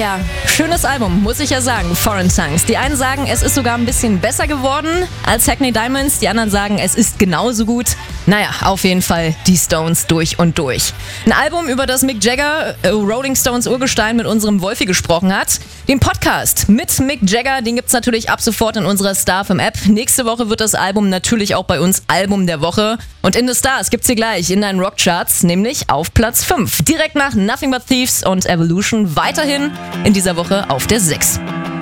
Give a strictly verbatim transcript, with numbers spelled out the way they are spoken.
Ja, schönes Album, muss ich ja sagen, Foreign Tongues. Die einen sagen, es ist sogar ein bisschen besser geworden als Hackney Diamonds, die anderen sagen, es ist genauso gut. Naja, auf jeden Fall die Stones durch und durch. Ein Album, über das Mick Jagger, äh, Rolling Stones Urgestein, mit unserem Wolfi gesprochen hat. Den Podcast mit Mick Jagger, den gibt's natürlich ab sofort in unserer Star F M App. Nächste Woche wird das Album natürlich auch bei uns Album der Woche. Und In the Stars gibt's hier gleich in deinen Rockcharts, nämlich auf Platz fünf. Direkt nach Nothing But Thieves und Evolution weiterhin in dieser Woche auf der sechs.